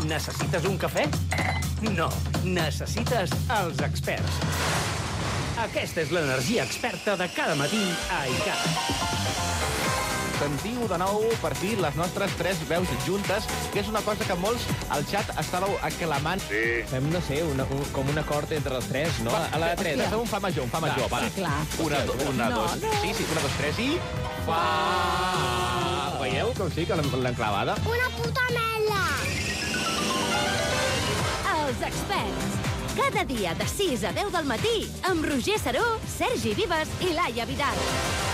Necessites un cafè? No, necessites els experts. Aquesta és l'energia experta de cada matí a ICAT. Sentiu de nou, per fi, les nostres tres veus juntes, que és una cosa que molts al xat estàveu aclamant. Sí. Fem, no sé, un acord entre els tres, no? A la de tres. Fem un fa major, va. Sí, clar. Una, dos. Sí, una, dos, tres i... Fa! Veieu com sí que l'hem clavada? Una puta merda! Els experts. Cada dia de 6 a 10 del matí amb Roger Saró, Sergi Vives i Laia Vidal.